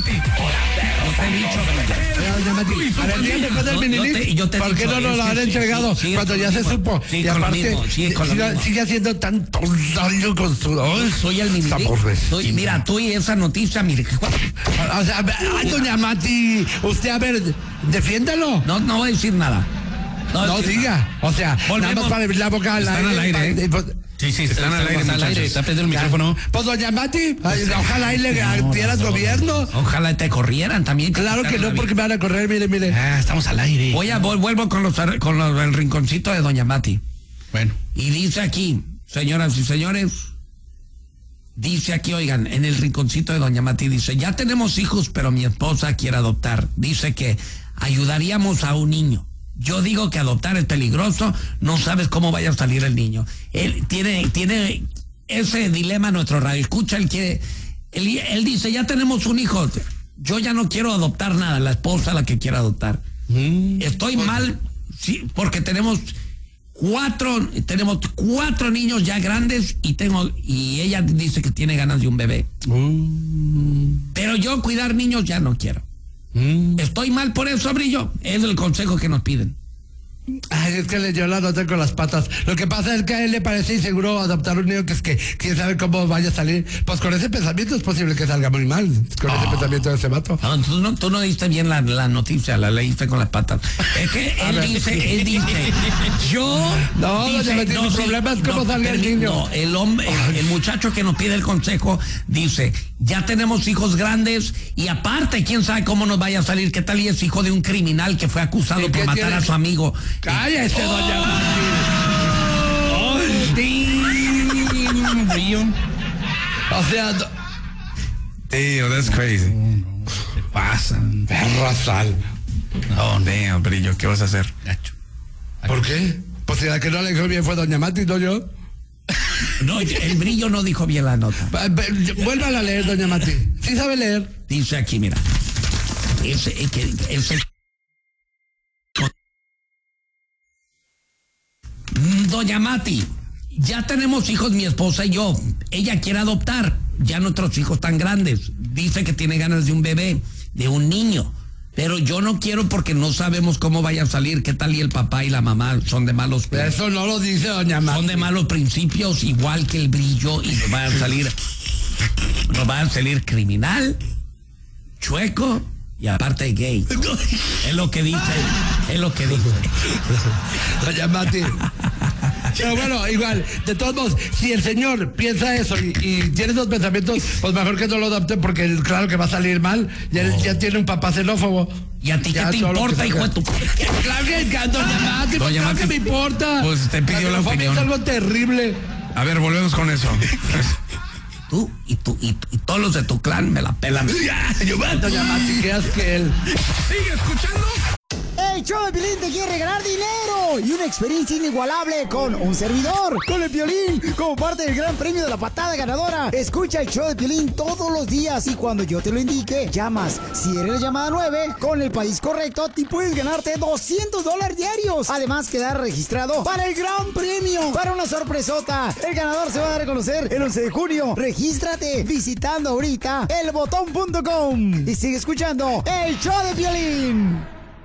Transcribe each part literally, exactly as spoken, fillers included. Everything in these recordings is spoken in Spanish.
No te he dicho. Doña Mati, para el día después del Minilink, ¿por qué no nos lo han entregado cuando ya se supo? Y aparte, sigue haciendo tanto daño con su... Soy el Minilink. Mira, tú y esa noticia, mire. O sea, ay, doña Mati, usted, a ver, defiéndalo. No, no voy a decir nada. No, no diga. Nada. O sea, volvemos. Nada más para abrir la boca al aire. Al aire ¿eh? Pues, sí, sí, están, están al aire, al aire. Está prendiendo el micrófono. Pues doña Mati, ojalá ahí le dieras no, gobierno. Ojalá te corrieran también. Claro que no, porque me van a correr, mire, mire. Ah, estamos al aire. Voy a, vuelvo con los con los, el rinconcito de doña Mati. Bueno. Y dice aquí, señoras y señores, dice aquí, oigan, en el rinconcito de doña Mati dice, ya tenemos hijos, pero mi esposa quiere adoptar. Dice que ayudaríamos a un niño. Yo digo que adoptar es peligroso, no sabes cómo vaya a salir el niño. Él tiene, tiene ese dilema nuestro radio. Escucha, él quiere, él, él dice, ya tenemos un hijo, yo ya no quiero adoptar nada, la esposa la que quiere adoptar. Mm. Estoy mal, sí, porque tenemos cuatro, tenemos cuatro niños ya grandes y tengo, y ella dice que tiene ganas de un bebé. Mm. Pero yo cuidar niños ya no quiero. Mm. Estoy mal por eso, Brillo. Es el consejo que nos piden. Ay, es que le dio la nota con las patas. Lo que pasa es que a él le parece inseguro adoptar un niño que es que quién sabe cómo vaya a salir. Pues con ese pensamiento es posible que salga muy mal. Con oh. ese pensamiento de ese vato. No, tú no, tú no diste bien la, la noticia, la leíste con las patas. Es que él dice, él dice, yo. No, dice, no, no, el sí, problema es cómo no, salga el niño. No, el hombre, el, el muchacho que nos pide el consejo dice, ya tenemos hijos grandes y aparte, quién sabe cómo nos vaya a salir. ¿Qué tal y es hijo de un criminal que fue acusado por matar tiene? a su amigo? ¡Cállese, oh, doña Mati! ¡Oh, tío! O sea... Do... Tío, that's crazy. No, no, ¿qué pasa? Perra sal. No, damn, Brillo, ¿qué vas a hacer? ¿Por qué? Pues si la que no le dijo bien fue doña Mati, no yo. No, el Brillo no dijo bien la nota. Vuélvala a leer, doña Mati. ¿Sí sabe leer? Dice aquí, mira. Ese, que, ese... Doña Mati, ya tenemos hijos mi esposa y yo. Ella quiere adoptar. Ya nuestros hijos están grandes. Dice que tiene ganas de un bebé, de un niño. Pero yo no quiero porque no sabemos cómo vaya a salir. ¿Qué tal y el papá y la mamá son de malos... Eso no lo dice doña Mati. Son de malos principios, igual que el Brillo, y nos va a salir... Nos va a salir criminal, chueco y aparte gay. Es lo que dice, es lo que dice. Doña Mati. Pero bueno, igual, de todos modos, si el señor piensa eso y, y tiene esos pensamientos, pues mejor que no lo adopte porque claro que va a salir mal. Ya, oh. ya tiene un papá xenófobo. ¿Y a ti qué te importa, hijo de tu... Claro que, doña Mati, doña claro Mati, que me importa. Pues te pidió la, la opinión. Es algo terrible. A ver, volvemos con eso. Tú y tú y, y todos los de tu clan me la pelan. Doña Mati, ¿qué haces que él? Sigue escuchando. El show de Piolín te quiere regalar dinero y una experiencia inigualable con un servidor, con el Piolín, como parte del gran premio de la patada ganadora. Escucha el show de Piolín todos los días y cuando yo te lo indique, llamas. Si eres la llamada nueve, con el país correcto, y puedes ganarte doscientos dólares diarios. Además, quedar registrado para el gran premio, para una sorpresota. El ganador se va a dar a conocer el once de junio. Regístrate visitando ahorita el botón punto com y sigue escuchando el show de Piolín.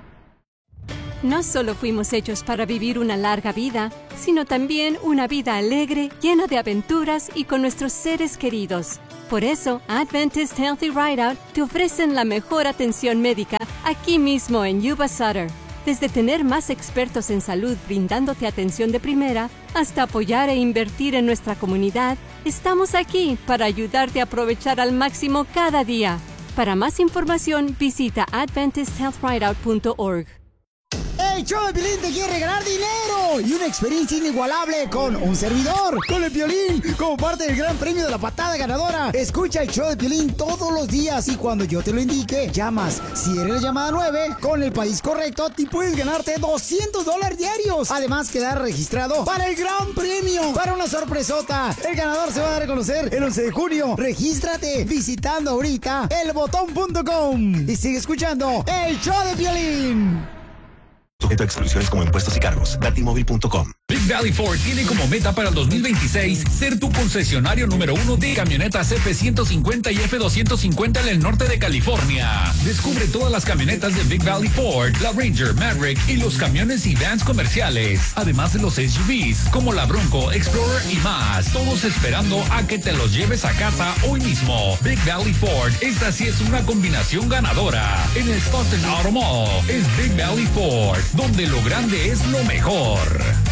No solo fuimos hechos para vivir una larga vida, sino también una vida alegre, llena de aventuras y con nuestros seres queridos. Por eso, Adventist Healthy Rideout te ofrecen la mejor atención médica aquí mismo en Yuba Sutter. Desde tener más expertos en salud brindándote atención de primera, hasta apoyar e invertir en nuestra comunidad, estamos aquí para ayudarte a aprovechar al máximo cada día. Para más información, visita adventist health rideout punto org. El show de Piolín te quiere regalar dinero y una experiencia inigualable con un servidor, con el Piolín, como parte del gran premio de la patada ganadora. Escucha el show de Piolín todos los días y cuando yo te lo indique, llamas. Si eres la llamada nueve, con el país correcto, y puedes ganarte doscientos dólares diarios. Además, quedar registrado para el gran premio, para una sorpresota. El ganador se va a dar a conocer el once de junio. Regístrate visitando ahorita el botón punto com y sigue escuchando el show de Piolín. Sujeto a exclusiones como impuestos y cargos. Datimóvil punto com. Big Valley Ford tiene como meta para el dos mil veintiséis ser tu concesionario número uno de camionetas F ciento cincuenta y F doscientos cincuenta en el norte de California. Descubre todas las camionetas de Big Valley Ford, la Ranger, Maverick y los camiones y vans comerciales, además de los S U Vs como la Bronco, Explorer y más, todos esperando a que te los lleves a casa hoy mismo. Big Valley Ford, esta sí es una combinación ganadora. En el Stockton Auto Mall es Big Valley Ford, donde lo grande es lo mejor.